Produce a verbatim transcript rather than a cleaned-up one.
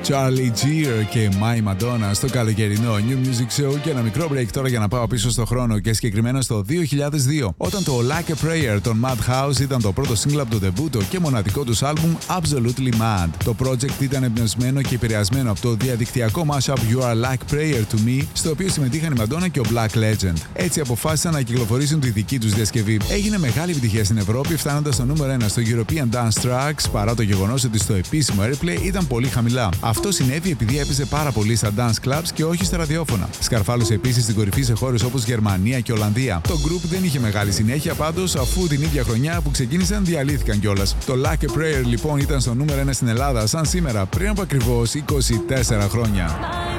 Charlie Gear και My Madonna στο καλοκαιρινό New Music Show. Και ένα μικρό break τώρα για να πάω πίσω στο χρόνο και συγκεκριμένα στο δύο χιλιάδες δύο, όταν το Like a Prayer των Madhouse ήταν το πρώτο single από το debut και μοναδικό τους άλμπουμ Absolutely Mad. Το project ήταν εμπνευσμένο και επηρεασμένο από το διαδικτυακό mashup You Are Like Prayer to Me, στο οποίο συμμετείχαν η Madonna και ο Black Legend. Έτσι αποφάσισαν να κυκλοφορήσουν τη δική τους διασκευή. Έγινε μεγάλη επιτυχία στην Ευρώπη, φτάνοντας στο νούμερο ένα στο European Dance Tracks, παρά το γεγονός ότι στο επίσημο airplay ήταν πολύ χαμηλά. Αυτό συνέβη επειδή έπαιζε πάρα πολύ στα dance clubs και όχι στα ραδιόφωνα. Σκαρφάλωσε επίσης στην κορυφή σε χώρες όπως Γερμανία και Ολλανδία. Το group δεν είχε μεγάλη συνέχεια πάντως, αφού την ίδια χρονιά που ξεκίνησαν διαλύθηκαν κιόλας. Το Like a Prayer λοιπόν ήταν στο νούμερο ένα στην Ελλάδα σαν σήμερα, πριν από ακριβώς είκοσι τέσσερα χρόνια.